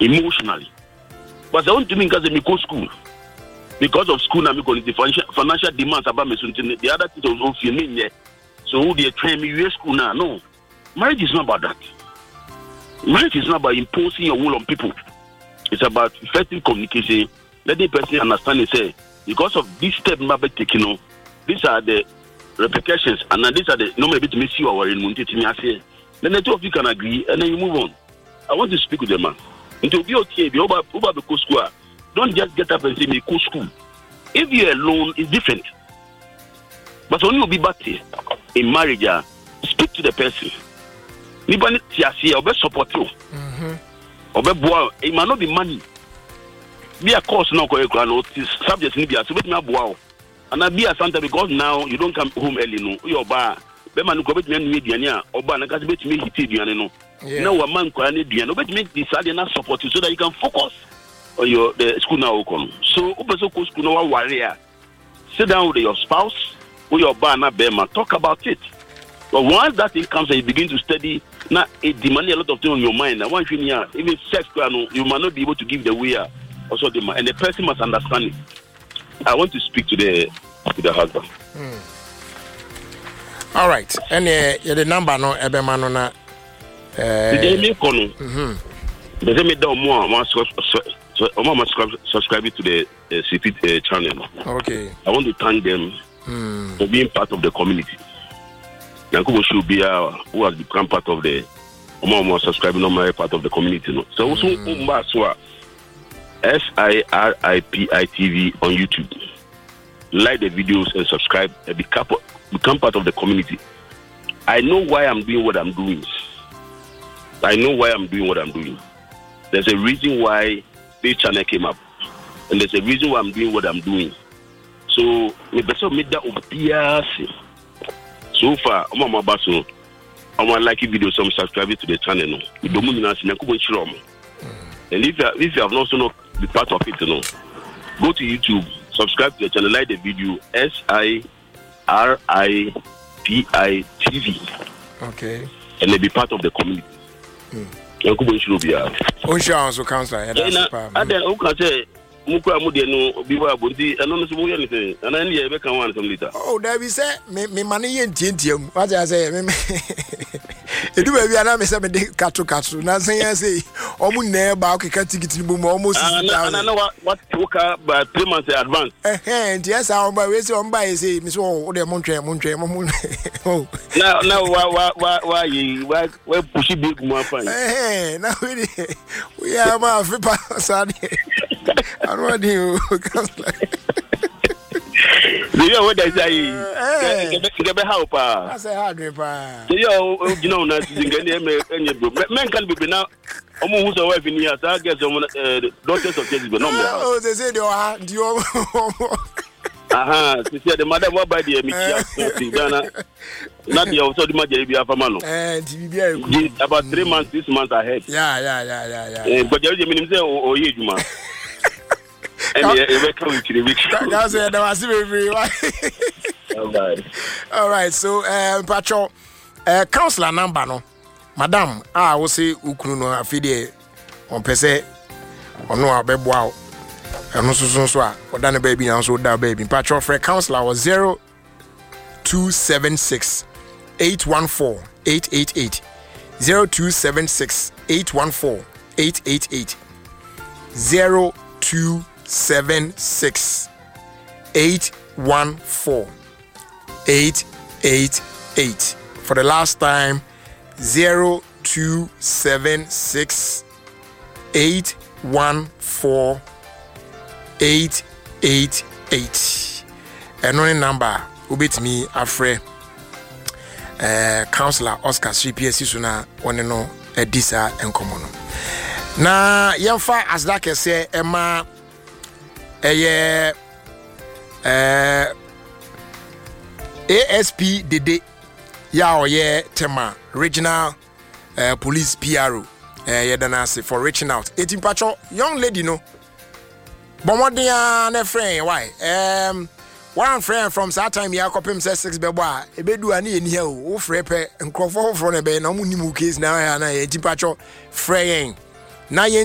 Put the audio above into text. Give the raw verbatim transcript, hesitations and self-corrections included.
emotionally. But I want to mean because I go school. Because of school, I'm going to financial financial demands about me. The other things also feel me there. So who they train me U S school now? No, marriage is not about that. Marriage is not about imposing your will on people. It's about effective communication. Let the person understand and say, because of this step Mbappe taking, you know, these are the repercussions, and then these are the no maybe to miss you or in Munti. Then the two of you can agree, and then you move on. I want to speak with the man. And to be okay, be over over the school. Don't just get up and say me go school. If you're alone, it's different. But when you be back here in marriage, uh, speak to the person. Nobody see or be support you. Or be boy, it might not be money. Be a course now, correct? Subjects need be a subject now, boy. And I be a Santa because now you don't come home early. No, you're bar. Be man who go bet me media, or bar and can bet me hit you. No, now a man can need you. No, bet me decide and not support you so that you can focus on your the school now. So, also school now warrior. Sit down with your spouse, with your bar and bema. Talk about it. But once that thing comes and you begin to study, now it demands a lot of things on your mind. And once you hear even sex, you might not be able to give the way. Also, the and the person must understand it. I want to speak to the to the husband. Mm. All right, and uh, the number no ebema no na. The me kono. Mhm. The me do more more subscribe to the uh, C P uh, channel. Okay. I want to thank them mm. for being part of the community. Yankubo should be uh, who has become part of the more more subscribing on my part of the community. No? So also mm. S I R I P I T V on YouTube. Like the videos and subscribe and become, become part of the community. I know why I'm doing what I'm doing. I know why I'm doing what I'm doing. There's a reason why this channel came up. And there's a reason why I'm doing what I'm doing. So, me better make that obvious. So far, I'm on my basso. I'm on liking videos, so I'm subscribing to the channel. We don't move in us. And if you, if you have not also be part of it, you know, go to YouTube, subscribe to the channel, like the video, S I R I P I T V. Okay. And they be part of the community. Mm. Also, councillor. And then, okay, Mukra Mudiano, Biwa Bundi, and on the anything, and then you can want some later. Oh, there we say, me money in Tintium. What I say, it will be an amazing catch catch. Nothing I say, almost never can take it to boom almost. I know what took up by three months in advance. And yes, I'm by way on by say, Miss Oh, the Montre, Montre, Moon. Oh, now, now, why, why, why, you, why, why push it big more fine? Eh, now we are my flipper. I don't want you. You know what I say? Get a help. I say, hard repair. You know, nothing. Men can be now. Almost a wife in here. I guess the daughters of Jesus, but not me. Oh, they say you are. Aha, she said the mother was by the Emilia. Not the also the Majabi Afamano. And about three months, this month ahead. Yeah, yeah, yeah, yeah, yeah. But there's a minimum or Yejuma. And you come to the week. That's it. That was everyone. All right. All right. So, uh, Pacho, uh, councillor number no, Madam, I will say Ukuno Afide on Pese or no Abebo. And also, so, so, or done a baby, and so that baby. Pacho for councillor was zero two seven six eight one four eight eight eight zero two seven six eight one four eight eight eight zero two seven six eight one four eight eight eight. For the last time, zero two seven six eight one four eight eight eight. And only number will be to me afre uh councillor Oscar C P S Suna one no edisa enkomono. Na yemfa as that can say Emma eye eh A S P Dede ya oye tema regional uh, police P R O eh yedana say for reaching out. Eighteen patrol young lady no Bomodia ne friend why um one friend from that time Yakopim says six beboa ebedu ani eni here o frepe nkrofo for ne be na mu nimu case na ya na eighteen patrol friend na